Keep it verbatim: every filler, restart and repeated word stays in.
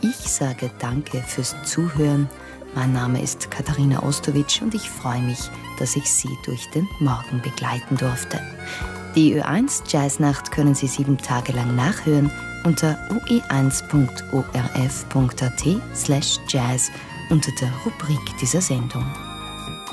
Ich sage danke fürs Zuhören. Mein Name ist Katharina Ostowitsch und ich freue mich, dass ich Sie durch den Morgen begleiten durfte. Die Ö eins Jazznacht können Sie sieben Tage lang nachhören unter u e eins punkt o r f punkt a t slash jazz unter der Rubrik dieser Sendung.